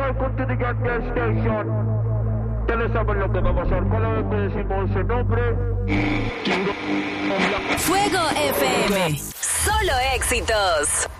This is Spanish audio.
welcome to the Get Gas Station. Ustedes saben lo que va a pasar cada vez que decimos ese nombre. Fuego FM. Solo éxitos.